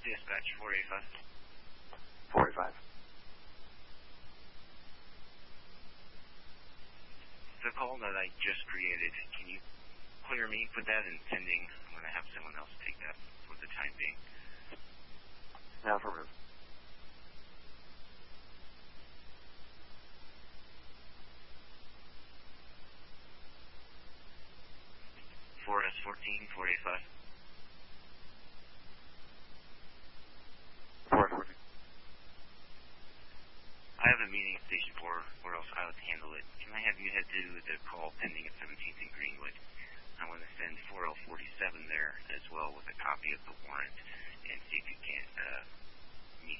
Dispatch 485. 485. The call that I just created, can you clear me, put that in pending? I'm going to have someone else take that for the time being. Now for room. S14 485. 414. I have a meeting at Station 4, or else I would handle it. Can I have you head to the call pending at 17th and Greenwood? I want to send 4L47 there as well with a copy of the warrant and see if you can't